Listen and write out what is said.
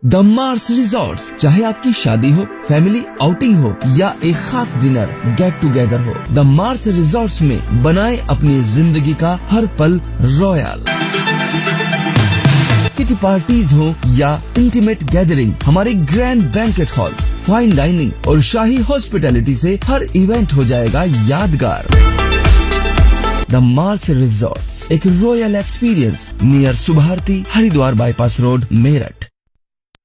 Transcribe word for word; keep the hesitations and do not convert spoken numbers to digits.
The Mars resorts, चाहे आपकी शादी हो, फैमिली आउटिंग हो या एक खास डिनर गेट टुगेदर हो, द मार्स रिजॉर्ट्स में बनाए अपनी जिंदगी का हर पल रॉयल। किटी पार्टीज हो या इंटीमेट गैदरिंग, हमारे grand banquet halls, fine dining और शाही हॉस्पिटैलिटी से हर इवेंट हो जाएगा यादगार। द मार्स रिजॉर्ट्स, एक royal experience near Subharti, Haridwar bypass road, Meerut.